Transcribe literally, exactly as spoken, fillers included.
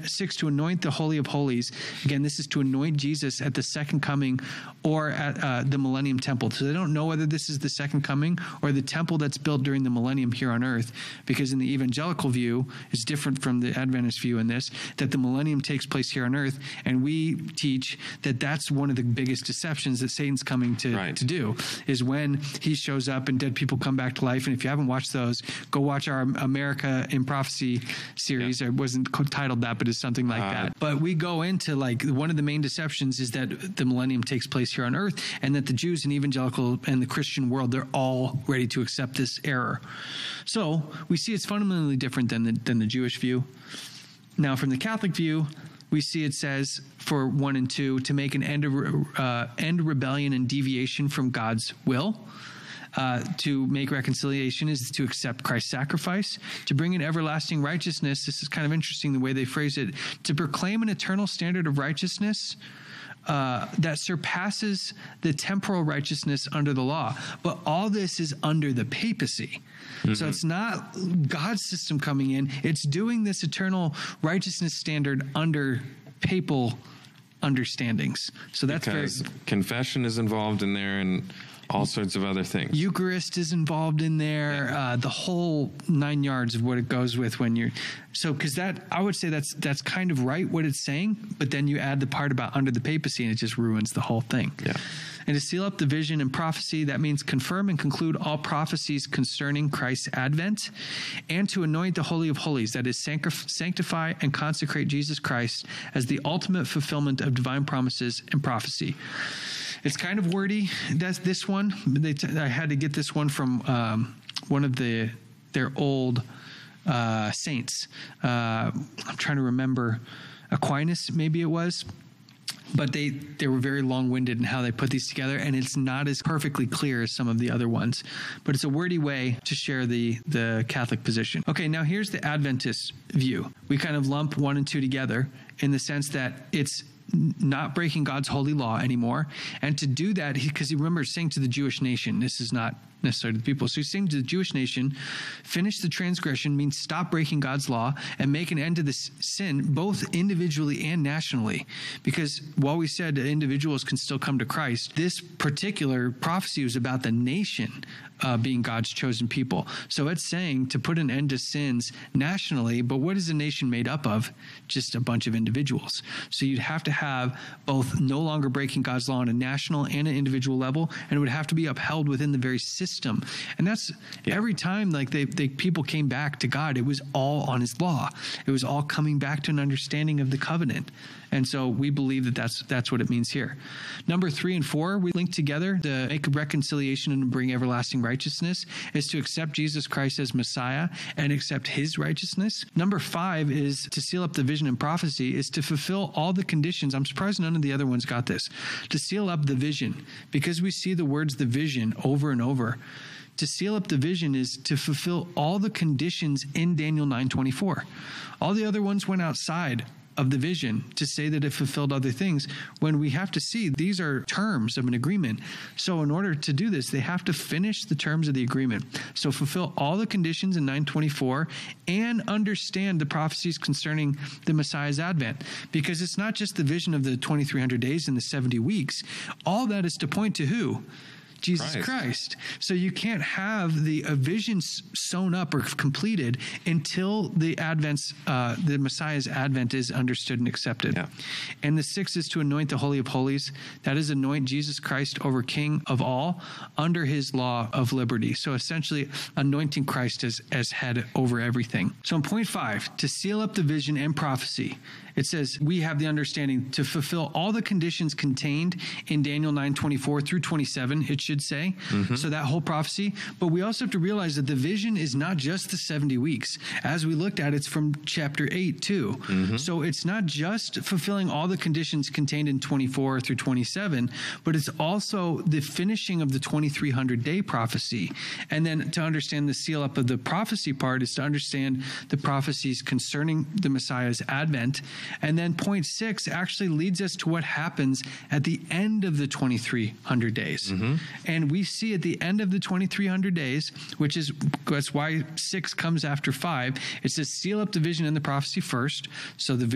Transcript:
then six, to anoint the Holy of Holies. Again, this is to anoint Jesus at the second coming or at uh, the Millennium Temple. So they don't know whether this is the second coming or the temple that's built during the millennium here on earth, because in the evangelical view, it's different from the Adventist view in this, that the millennium takes place here on earth, and we teach that that's one of the biggest deceptions that Satan's coming to, right. to do, is when he shows up and dead people come back to life. And if you haven't watched those, go watch our America in Prophecy series. Yeah. It wasn't titled that, but it's something like uh, that. But we go into, like, one of the main deceptions is that the millennium takes place here on earth, and that the Jews and evangelical and the Christian world, they're all ready to accept this error. So we see it's fundamentally different than the, than the Jewish view. Now, from the Catholic view, we see it says for one and two, to make an end of uh, end rebellion and deviation from God's will. Uh, to make reconciliation is to accept Christ's sacrifice. To bring in everlasting righteousness, this is kind of interesting the way they phrase it, to proclaim an eternal standard of righteousness uh, that surpasses the temporal righteousness under the law. But all this is under the papacy. Mm-hmm. So it's not God's system coming in. It's doing this eternal righteousness standard under papal understandings. So that's because very... confession is involved in there, and all sorts of other things. Eucharist is involved in there, yeah. uh, the whole nine yards of what it goes with when you're... So, because that, I would say that's that's kind of right what it's saying, but then you add the part about under the papacy and it just ruins the whole thing. Yeah. And to seal up the vision and prophecy, that means confirm and conclude all prophecies concerning Christ's advent, and to anoint the Holy of Holies, that is sanctify and consecrate Jesus Christ as the ultimate fulfillment of divine promises and prophecy. It's kind of wordy. That's this one. They t- I had to get this one from um, one of the their old uh, saints. Uh, I'm trying to remember. Aquinas, maybe it was. But they, they were very long-winded in how they put these together, and it's not as perfectly clear as some of the other ones. But it's a wordy way to share the, the Catholic position. Okay, now here's the Adventist view. We kind of lump one and two together in the sense that it's not breaking God's holy law anymore. And to do that, because he, he remembers saying to the Jewish nation, this is not necessarily the people. So he's saying to the Jewish nation, finish the transgression means stop breaking God's law and make an end to this sin, both individually and nationally. Because while we said that individuals can still come to Christ, this particular prophecy was about the nation uh, being God's chosen people. So it's saying to put an end to sins nationally, but what is a nation made up of? Just a bunch of individuals. So you'd have to have both no longer breaking God's law on a national and an individual level, and it would have to be upheld within the very system. And that's yeah. every time like they, they people came back to God, it was all on his law. It was all coming back to an understanding of the covenant. And so we believe that that's, that's what it means here. Number three and four, we link together to make a reconciliation and bring everlasting righteousness is to accept Jesus Christ as Messiah and accept his righteousness. Number five is to seal up the vision and prophecy is to fulfill all the conditions. I'm surprised none of the other ones got this. To seal up the vision, because we see the words the vision over and over. To seal up the vision is to fulfill all the conditions in Daniel nine twenty-four. All the other ones went outside of the vision to say that it fulfilled other things, when we have to see these are terms of an agreement. So in order to do this, they have to finish the terms of the agreement. So fulfill all the conditions in nine twenty-four and understand the prophecies concerning the Messiah's advent, because it's not just the vision of the twenty-three hundred days and the seventy weeks. All that is to point to who? Jesus Christ. Christ. So you can't have the a vision sewn up or completed until the Advent's, uh, the Messiah's advent is understood and accepted. Yeah. And the sixth is to anoint the Holy of Holies. That is anoint Jesus Christ over King of all under his law of liberty. So essentially anointing Christ as, as head over everything. So in point five, to seal up the vision and prophecy, it says we have the understanding to fulfill all the conditions contained in Daniel nine twenty-four through twenty-seven, it should say. Mm-hmm. So that whole prophecy. But we also have to realize that the vision is not just the seventy weeks. As we looked at, it's from chapter eight too. Mm-hmm. So it's not just fulfilling all the conditions contained in twenty-four through twenty-seven, but it's also the finishing of the twenty-three hundred day prophecy. And then to understand the seal up of the prophecy part is to understand the prophecies concerning the Messiah's advent. And then point six actually leads us to what happens at the end of the twenty-three hundred days. Mm-hmm. And we see at the end of the twenty-three hundred days, which is that's why six comes after five, it says seal up the vision and the prophecy first. So the